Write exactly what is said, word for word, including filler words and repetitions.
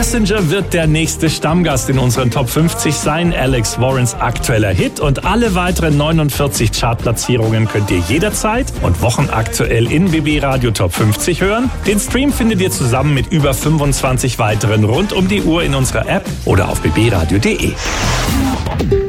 Passenger wird der nächste Stammgast in unseren Top fünfzig sein. Alex Warrens aktueller Hit und alle weiteren neunundvierzig Chartplatzierungen könnt ihr jederzeit und wochenaktuell in B B Radio Top fünfzig hören. Den Stream findet ihr zusammen mit über fünfundzwanzig weiteren rund um die Uhr in unserer App oder auf b b radio punkt d e.